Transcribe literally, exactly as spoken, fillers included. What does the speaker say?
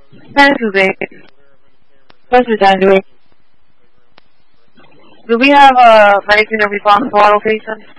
This is it. What's it done, do we? Do we have a medicine response for auto patients?